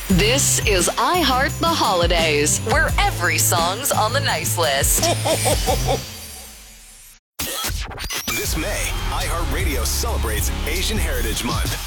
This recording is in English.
This is I Heart the Holidays, where every song's on the nice list. This May, iHeartRadio celebrates Asian Heritage Month.